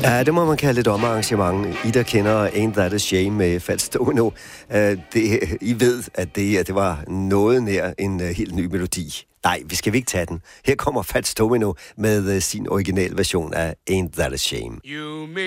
Ja, det må man kalde et omarrangement. I, der kender Ain't That a Shame med Fats Domino. I ved, at det var noget nær en helt ny melodi. Nej, vi skal ikke tage den. Her kommer Fats Domino med sin originalversion af Ain't That a Shame.